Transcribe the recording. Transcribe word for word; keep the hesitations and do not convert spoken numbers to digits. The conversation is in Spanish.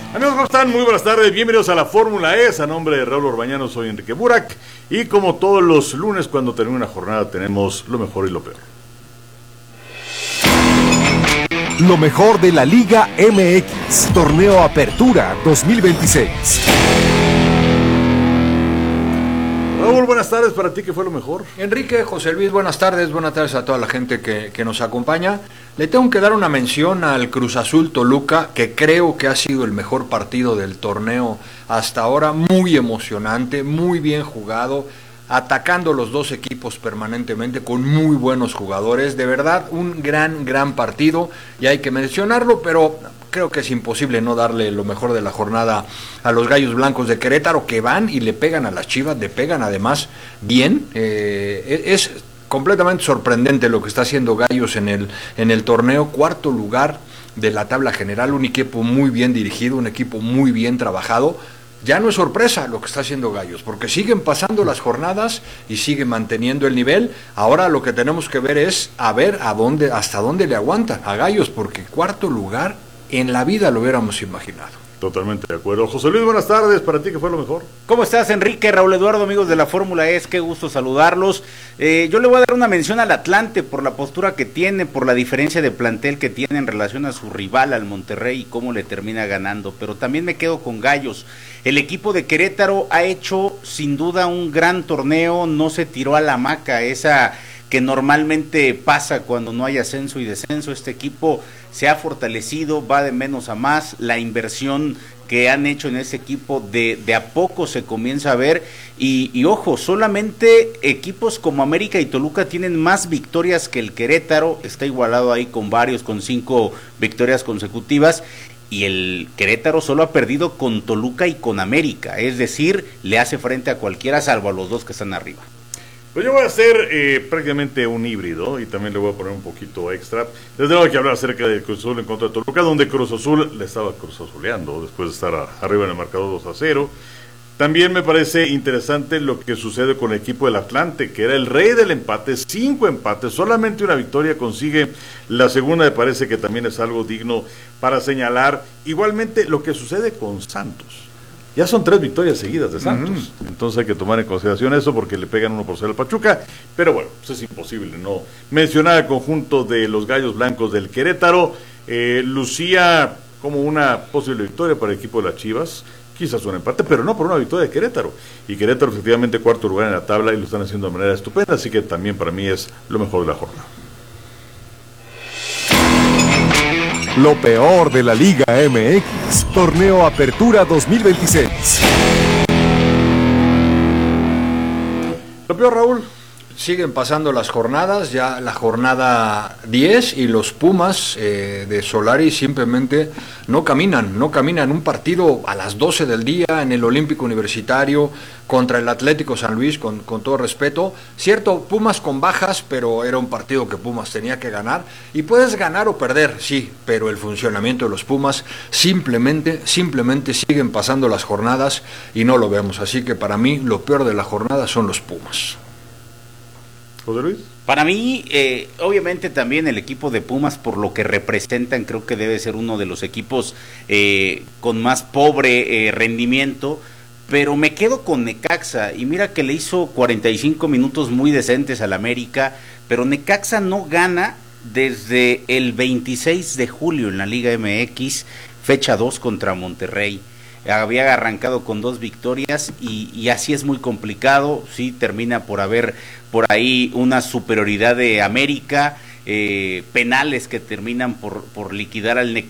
Amigos, ¿cómo están? Muy buenas tardes, bienvenidos a la Fórmula E. A nombre de Raúl Orbañano, soy Enrique Burak. Y como todos los lunes, cuando termina una jornada, tenemos lo mejor y lo peor. Lo mejor de la Liga M X, Torneo Apertura dos mil veintiséis. Raúl, buenas tardes, para ti, ¿qué fue lo mejor? Enrique, José Luis, buenas tardes, buenas tardes a toda la gente que, que nos acompaña. Le tengo que dar una mención al Cruz Azul Toluca, que creo que ha sido el mejor partido del torneo hasta ahora, muy emocionante, muy bien jugado, atacando los dos equipos permanentemente con muy buenos jugadores, de verdad un gran, gran partido, y hay que mencionarlo, pero creo que es imposible no darle lo mejor de la jornada a los Gallos Blancos de Querétaro, que van y le pegan a las Chivas, le pegan además bien. eh, es completamente sorprendente lo que está haciendo Gallos en el, en el torneo, cuarto lugar de la tabla general, un equipo muy bien dirigido, un equipo muy bien trabajado. Ya no es sorpresa lo que está haciendo Gallos, porque siguen pasando las jornadas y siguen manteniendo el nivel. Ahora lo que tenemos que ver es a ver a dónde, hasta dónde le aguantan a Gallos, porque cuarto lugar en la vida lo hubiéramos imaginado. Totalmente de acuerdo. José Luis, buenas tardes, para ti, ¿qué fue lo mejor? ¿Cómo estás, Enrique? Raúl Eduardo, amigos de la Fórmula E, qué gusto saludarlos. Eh, yo le voy a dar una mención al Atlante por la postura que tiene, por la diferencia de plantel que tiene en relación a su rival, al Monterrey, y cómo le termina ganando. Pero también me quedo con Gallos. El equipo de Querétaro ha hecho sin duda un gran torneo, no se tiró a la hamaca, esa que normalmente pasa cuando no hay ascenso y descenso. Este equipo se ha fortalecido, va de menos a más, la inversión que han hecho en ese equipo de, de a poco se comienza a ver, y, y ojo, solamente equipos como América y Toluca tienen más victorias que el Querétaro, está igualado ahí con varios, con cinco victorias consecutivas, y el Querétaro solo ha perdido con Toluca y con América, es decir, le hace frente a cualquiera salvo a los dos que están arriba. Pues yo voy a hacer eh, prácticamente un híbrido y también le voy a poner un poquito extra. Desde luego hay que hablar acerca del Cruz Azul en contra de Toluca, donde Cruz Azul le estaba Cruz Azuleando después de estar a, arriba en el marcador dos a cero. También me parece interesante lo que sucede con el equipo del Atlante, que era el rey del empate, cinco empates, solamente una victoria consigue la segunda, me parece que también es algo digno para señalar. Igualmente lo que sucede con Santos. Ya son tres victorias seguidas de Santos, uh-huh. Entonces hay que tomar en consideración eso porque le pegan uno por cero al Pachuca, pero bueno, pues es imposible no mencionar al conjunto de los Gallos Blancos del Querétaro. eh, lucía como una posible victoria para el equipo de las Chivas, quizás un empate, pero no por una victoria de Querétaro, y Querétaro efectivamente cuarto lugar en la tabla y lo están haciendo de manera estupenda, así que también para mí es lo mejor de la jornada. Lo peor de la Liga M X, Torneo Apertura dos mil veintiséis. Lo peor, Raúl. Siguen pasando las jornadas, ya la jornada diez, y los Pumas eh, de Solari simplemente no caminan, no caminan. Un partido a las doce del día en el Olímpico Universitario contra el Atlético San Luis, con, con todo respeto. Cierto, Pumas con bajas, pero era un partido que Pumas tenía que ganar. Y puedes ganar o perder, sí, pero el funcionamiento de los Pumas simplemente, simplemente siguen pasando las jornadas y no lo vemos. Así que para mí lo peor de la jornada son los Pumas. José Luis. Para mí, eh, obviamente también el equipo de Pumas, por lo que representan, creo que debe ser uno de los equipos eh, con más pobre eh, rendimiento, pero me quedo con Necaxa, y mira que le hizo cuarenta y cinco minutos muy decentes al América, pero Necaxa no gana desde el veintiséis de julio en la Liga M X, fecha dos contra Monterrey. Había arrancado con dos victorias y, y así es muy complicado. Sí, termina por haber por ahí una superioridad de América, eh, penales que terminan por, por liquidar al Necaxa.